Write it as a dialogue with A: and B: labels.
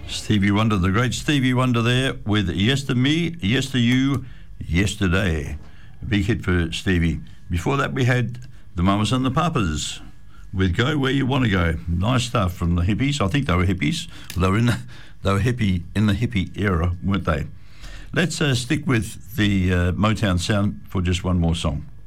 A: Stevie Wonder, the great Stevie Wonder there with Yes to Me, Yes to You, Yesterday. A big hit for Stevie. Before that we had the Mamas and the Papas with Go Where You Want to Go. Nice stuff from the hippies. I think they were hippies. They were hippie in the hippie era, weren't they? Let's stick with the Motown sound for just one more song.